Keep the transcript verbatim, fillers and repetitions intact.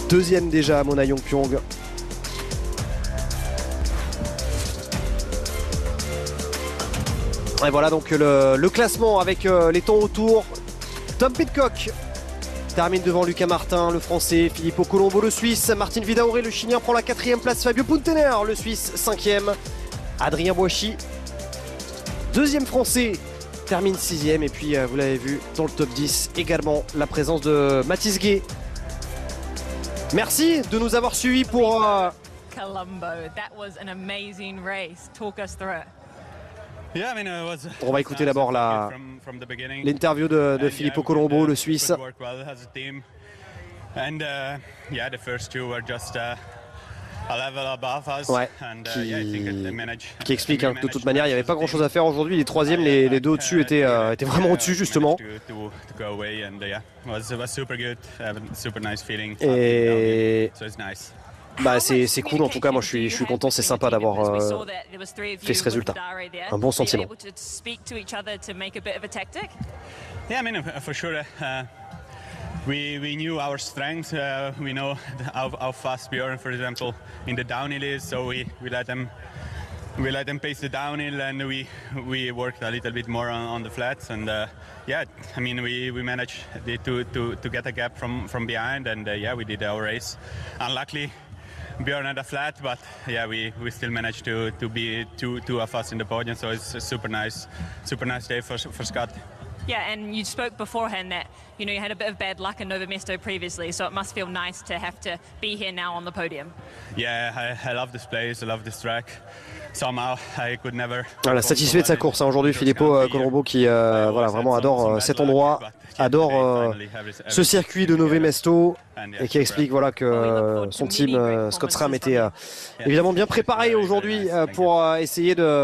Deuxième déjà à Mona Yongpyong. Et voilà donc le, le classement avec euh, les temps autour. Tom Pidcock termine devant Lucas Martin, le français. Filippo Colombo, le suisse. Martin Vidauré, le chilien, prend la quatrième place. Fabio Puntener, le suisse, cinquième. Adrien Boischi, deuxième français, termine sixième. Et puis euh, vous l'avez vu dans le top dix également la présence de Mathis Gué. Merci de nous avoir suivis pour euh... Colombo. That was an amazing race. Talk us through it. On va écouter d'abord l'interview de, de Filippo Colombo, le Suisse. Ouais, qui, qui explique hein, que de toute manière il n'y avait pas grand chose à faire aujourd'hui. Les troisièmes, les, les deux au-dessus étaient, euh, étaient vraiment au-dessus justement. Et bah, c'est cool en tout cas, moi je suis, je suis content, c'est sympa d'avoir euh, fait ce résultat. Un bon sentiment. We, we knew our strengths, uh, we know how, how fast Björn, for example, in the downhill is, so we, we let them we let them pace the downhill and we we worked a little bit more on, on the flats and uh, yeah, I mean we, we managed to, to, to get a gap from, from behind and uh, yeah, we did our race. Unluckily, Björn had a flat, but yeah, we, we still managed to, to be two, two of us in the podium, so it's a super nice, super nice day for, for Scott. Yeah, and you spoke beforehand that, you know, you had a bit of bad luck in Nove Mesto previously, so it must feel nice to have to be here now on the podium. Yeah, I, I love this place, I love this track. Somehow I could never... Voilà, satisfait de sa course hein, aujourd'hui, Filippo Colombo qui euh, voilà, vraiment adore euh, cet endroit, adore euh, ce circuit de Nove Mesto et qui explique voilà, que euh, son team, euh, Scott SRAM, était euh, évidemment bien préparé aujourd'hui euh, pour euh, essayer de...